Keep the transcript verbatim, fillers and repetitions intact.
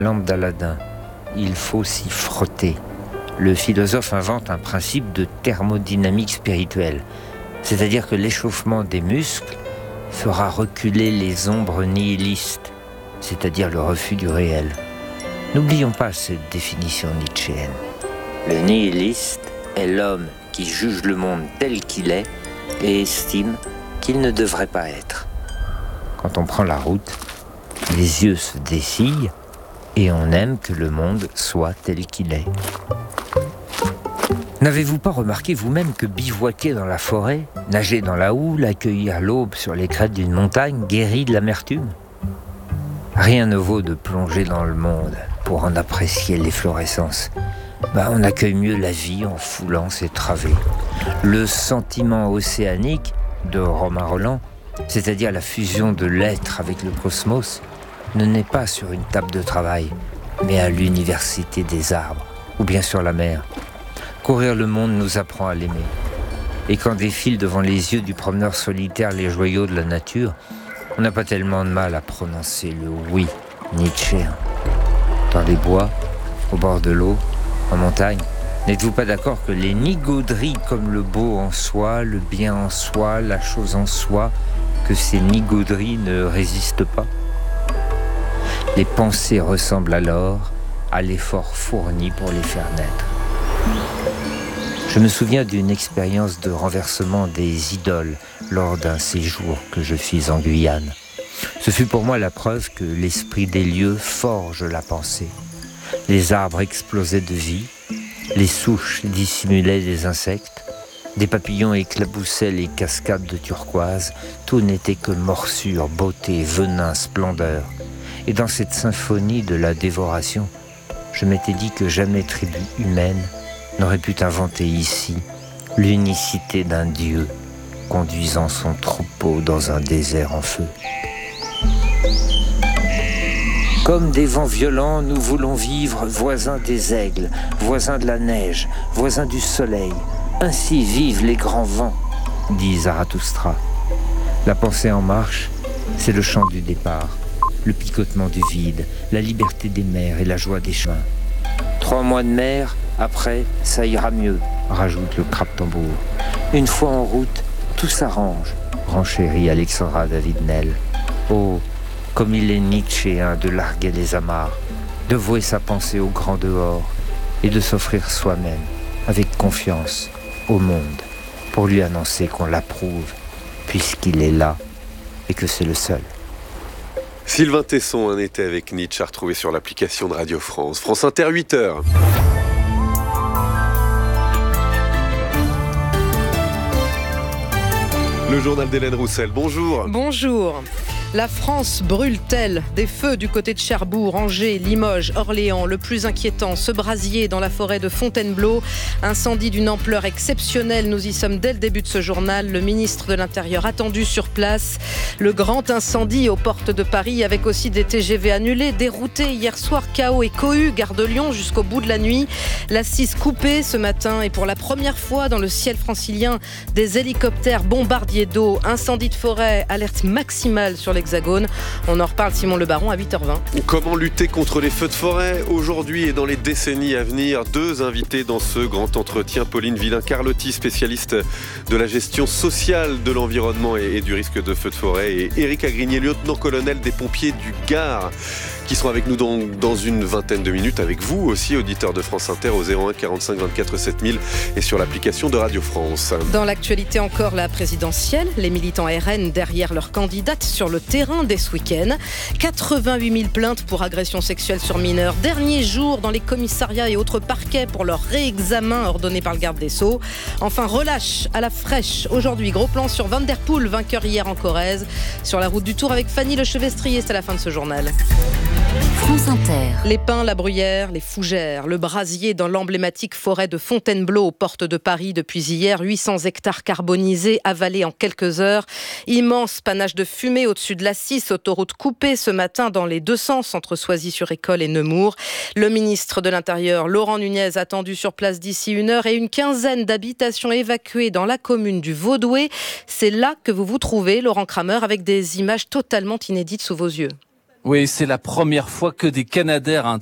Lampe d'Aladin, il faut s'y frotter. Le philosophe invente un principe de thermodynamique spirituelle, c'est-à-dire que l'échauffement des muscles fera reculer les ombres nihilistes, c'est-à-dire le refus du réel. N'oublions pas cette définition nietzschéenne. Le nihiliste est l'homme qui juge le monde tel qu'il est et estime qu'il ne devrait pas être. Quand on prend la route, les yeux se dessillent et on aime que le monde soit tel qu'il est. N'avez-vous pas remarqué vous-même que bivouaquer dans la forêt, nager dans la houle, accueillir l'aube sur les crêtes d'une montagne guérit de l'amertume ? Rien ne vaut de plonger dans le monde pour en apprécier l'efflorescence. Ben, on accueille mieux la vie en foulant ses travées. Le sentiment océanique de Romain Rolland, c'est-à-dire la fusion de l'être avec le cosmos, ne naît pas sur une table de travail, mais à l'université des arbres, ou bien sur la mer. Courir le monde nous apprend à l'aimer. Et quand défilent devant les yeux du promeneur solitaire les joyaux de la nature, on n'a pas tellement de mal à prononcer le oui nietzschéen. Dans les bois, au bord de l'eau, en montagne, n'êtes-vous pas d'accord que les nigauderies comme le beau en soi, le bien en soi, la chose en soi, que ces nigauderies ne résistent pas ? Les pensées ressemblent alors à l'effort fourni pour les faire naître. Je me souviens d'une expérience de renversement des idoles lors d'un séjour que je fis en Guyane. Ce fut pour moi la preuve que l'esprit des lieux forge la pensée. Les arbres explosaient de vie, les souches dissimulaient des insectes, des papillons éclaboussaient les cascades de turquoise, tout n'était que morsure, beauté, venin, splendeur. Et dans cette symphonie de la dévoration, je m'étais dit que jamais tribu humaine n'aurait pu inventer ici l'unicité d'un dieu conduisant son troupeau dans un désert en feu. Comme des vents violents, nous voulons vivre voisins des aigles, voisins de la neige, voisins du soleil. Ainsi vivent les grands vents, dit Zarathustra. La pensée en marche, c'est le chant du départ, le picotement du vide, la liberté des mers et la joie des chemins. Trois mois de mer, après, ça ira mieux, rajoute le crabe-tambour. Une fois en route, tout s'arrange, renchérit Alexandra David-Nel. Oh, comme il est nietzschéen de larguer les amarres, de vouer sa pensée au grand dehors et de s'offrir soi-même, avec confiance, au monde, pour lui annoncer qu'on l'approuve, puisqu'il est là et que c'est le seul. Sylvain Tesson, un été avec Nietzsche, à retrouver sur l'application de Radio France. France Inter, huit heures. Le journal d'Hélène Roussel, bonjour. Bonjour. La France brûle-t-elle ? Des feux du côté de Cherbourg, Angers, Limoges, Orléans. Le plus inquiétant, ce brasier dans la forêt de Fontainebleau. Incendie d'une ampleur exceptionnelle. Nous y sommes dès le début de ce journal. Le ministre de l'Intérieur attendu sur place. Le grand incendie aux portes de Paris avec aussi des T G V annulés, déroutés hier soir. Chaos et cohue, gare de Lyon jusqu'au bout de la nuit. La six coupée ce matin et pour la première fois dans le ciel francilien, des hélicoptères bombardiers d'eau. Incendie de forêt, alerte maximale sur les Hexagone. On en reparle, Simon Le Baron, à huit heures vingt. Comment lutter contre les feux de forêt aujourd'hui et dans les décennies à venir? Deux invités dans ce grand entretien. Pauline Villain-Carlotti, spécialiste de la gestion sociale de l'environnement et du risque de feux de forêt, et Éric Agrigné, lieutenant-colonel des pompiers du Gard, qui seront avec nous dans, dans une vingtaine de minutes, avec vous aussi, auditeurs de France Inter, au zéro un quarante-cinq vingt-quatre sept mille et sur l'application de Radio France. Dans l'actualité encore, la présidentielle, les militants R N derrière leur candidate sur le terrain dès ce week-end. quatre-vingt-huit mille plaintes pour agression sexuelle sur mineurs. Dernier jour dans les commissariats et autres parquets pour leur réexamen ordonné par le garde des Sceaux. Enfin, relâche à la fraîche. Aujourd'hui, gros plan sur Van Der Poel, vainqueur hier en Corrèze. Sur la route du Tour avec Fanny Lechevestrier, c'est la fin de ce journal. France Inter. Les pins, la bruyère, les fougères, le brasier dans l'emblématique forêt de Fontainebleau aux portes de Paris depuis hier. huit cents hectares carbonisés avalés en quelques heures. Immense panache de fumée au-dessus de la six, autoroute coupée ce matin dans les deux sens entre Soisy-sur-École et Nemours. Le ministre de l'Intérieur, Laurent Nunez, attendu sur place d'ici une heure et une quinzaine d'habitations évacuées dans la commune du Vaudoué. C'est là que vous vous trouvez, Laurent Kramer, avec des images totalement inédites sous vos yeux. Oui, c'est la première fois que des Canadair, un